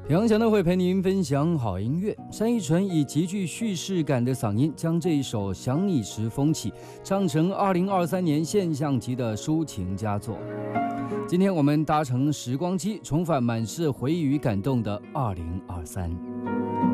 杨翔呢会陪您分享好音乐。单依纯以极具叙事感的嗓音，将这一首《想你时风起》唱成2023年现象级的抒情佳作。今天我们搭乘时光机，重返满是回忆与感动的2023。